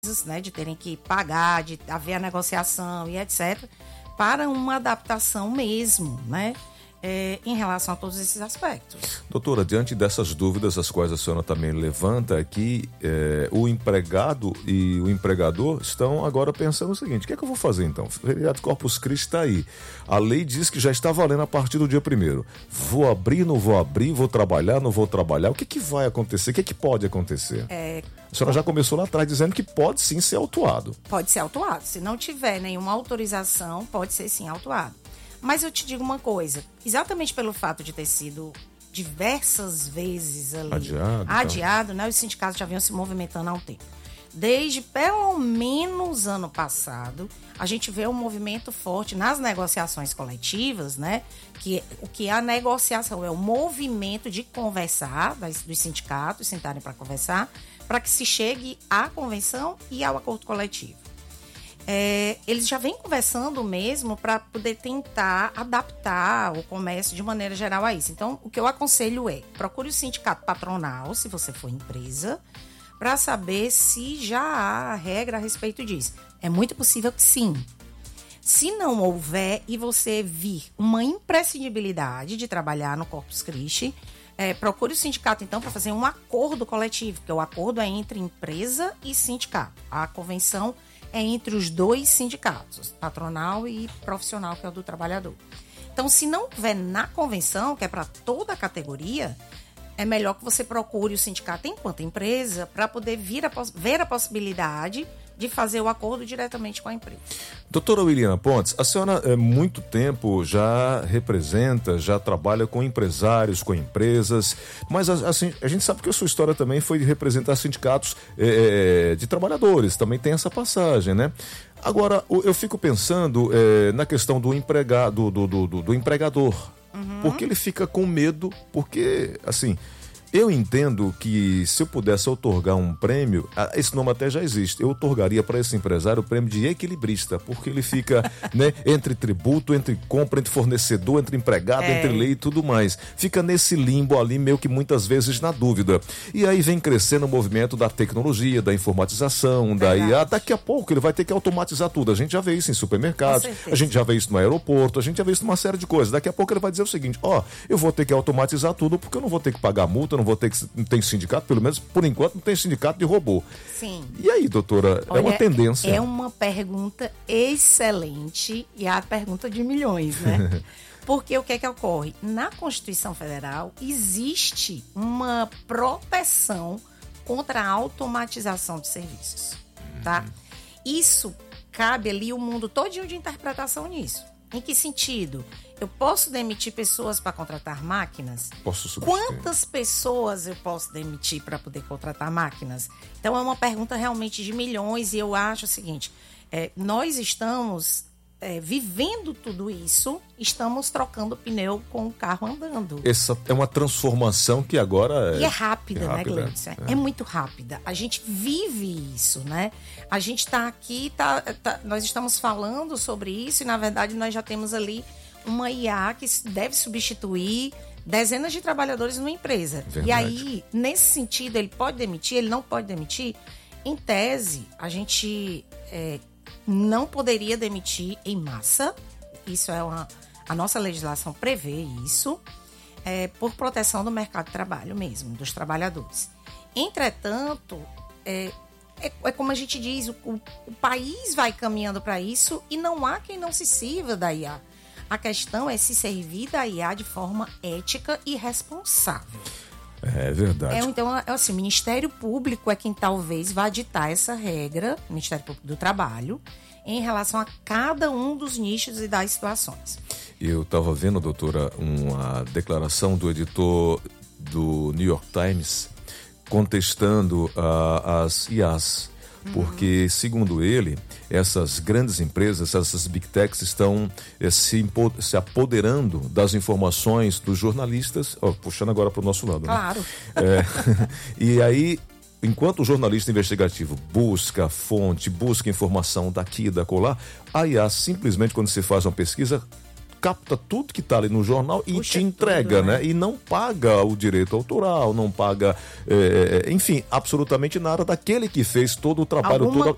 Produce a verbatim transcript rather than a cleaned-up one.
né, de terem que pagar, de haver a negociação e etcétera, para uma adaptação mesmo, né? É, em relação a todos esses aspectos. Doutora, diante dessas dúvidas, as quais a senhora também levanta aqui, é, o empregado e o empregador estão agora pensando o seguinte: o que é que eu vou fazer então? O feriado Corpus Christi está aí. A lei diz que já está valendo a partir do dia primeiro. Vou abrir, não vou abrir, vou trabalhar, não vou trabalhar. O que, que vai acontecer? O que, que pode acontecer? É, a senhora já começou lá atrás dizendo que pode sim ser autuado. Pode ser autuado. Se não tiver nenhuma autorização, pode ser sim autuado. Mas eu te digo uma coisa, exatamente pelo fato de ter sido diversas vezes ali adiado, adiado, né? Os sindicatos já vinham se movimentando há um tempo. Desde pelo menos ano passado, a gente vê um movimento forte nas negociações coletivas, né? Que o que é a negociação é o movimento de conversar, das, dos sindicatos sentarem para conversar, para que se chegue à convenção e ao acordo coletivo. É, eles já vêm conversando mesmo para poder tentar adaptar o comércio de maneira geral a isso. Então, o que eu aconselho é, procure o sindicato patronal, se você for empresa, para saber se já há regra a respeito disso. É muito possível que sim. Se não houver e você vir uma imprescindibilidade de trabalhar no Corpus Christi, é, procure o sindicato, então, para fazer um acordo coletivo, porque o acordo é entre empresa e sindicato. A convenção é entre os dois sindicatos, patronal e profissional, que é o do trabalhador. Então, se não tiver na convenção, que é para toda a categoria, é melhor que você procure o sindicato enquanto empresa para poder vir a, ver a possibilidade de fazer o acordo diretamente com a empresa. Doutora Williana Pontes, a senhora há muito tempo já representa, já trabalha com empresários, com empresas, mas assim, a gente sabe que a sua história também foi de representar sindicatos é, de trabalhadores, também tem essa passagem, né? Agora, eu fico pensando é, na questão do, empregado, do, do, do, do empregador, uhum. Porque ele fica com medo, porque, assim... Eu entendo que se eu pudesse outorgar um prêmio, esse nome até já existe, eu outorgaria para esse empresário o prêmio de equilibrista, porque ele fica né, entre tributo, entre compra, entre fornecedor, entre empregado, é. entre lei e tudo mais. Fica nesse limbo ali, meio que muitas vezes na dúvida. E aí vem crescendo o movimento da tecnologia, da informatização, da I A. Daqui a pouco ele vai ter que automatizar tudo. A gente já vê isso em supermercados, a gente já vê isso no aeroporto, a gente já vê isso numa série de coisas. Daqui a pouco ele vai dizer o seguinte: ó, oh, eu vou ter que automatizar tudo porque eu não vou ter que pagar multa, não vou ter que não tem sindicato, pelo menos por enquanto não tem sindicato de robô. Sim. E aí, doutora, Olha, é uma tendência. É uma pergunta excelente e é a pergunta de milhões, né? Porque o que é que ocorre? Na Constituição Federal existe uma proteção contra a automatização de serviços, tá? Uhum. Isso cabe ali o mundo todinho de interpretação nisso. Em que sentido? Eu posso demitir pessoas para contratar máquinas? Posso substituir. Quantas pessoas eu posso demitir para poder contratar máquinas? Então, é uma pergunta realmente de milhões e eu acho o seguinte, é, nós estamos é, vivendo tudo isso, estamos trocando pneu com o carro andando. Essa é uma transformação que agora é... E é rápida, é rápida né, Gleidson? É. é muito rápida. A gente vive isso, né? A gente está aqui, tá, tá, nós estamos falando sobre isso e, na verdade, nós já temos ali uma I A que deve substituir dezenas de trabalhadores numa empresa. Verdade. E aí, nesse sentido, ele pode demitir, ele não pode demitir? Em tese, a gente é, não poderia demitir em massa. Isso é uma... A nossa legislação prevê isso, é, por proteção do mercado de trabalho mesmo, dos trabalhadores. Entretanto, é, é, é como a gente diz, o, o país vai caminhando para isso e não há quem não se sirva da I A. A questão é se servir da I A de forma ética e responsável. É verdade. É, então, é assim, o Ministério Público é quem talvez vá ditar essa regra, o Ministério Público do Trabalho, em relação a cada um dos nichos e das situações. Eu estava vendo, doutora, uma declaração do editor do New York Times contestando uh, as I As. Porque, segundo ele, essas grandes empresas, essas big techs estão eh, se, impo- se apoderando das informações dos jornalistas, oh, puxando agora para o nosso lado, claro. Né? É, e aí, enquanto o jornalista investigativo busca fonte, busca informação daqui e da colar, a I A simplesmente, quando se faz uma pesquisa, capta tudo que está ali no jornal e Puxa te entrega, tudo, né? né? E não paga o direito autoral, não paga, é, enfim, absolutamente nada daquele que fez todo o trabalho Alguma todo.